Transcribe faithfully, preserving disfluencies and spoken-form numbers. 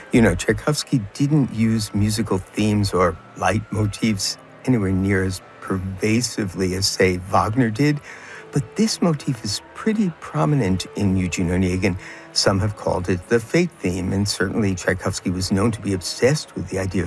You know, Tchaikovsky didn't use musical themes or leitmotifs anywhere near as pervasively as, say, Wagner did, but this motif is pretty prominent in Eugene Onegin. Some have called it the fate theme, and certainly Tchaikovsky was known to be obsessed with the idea of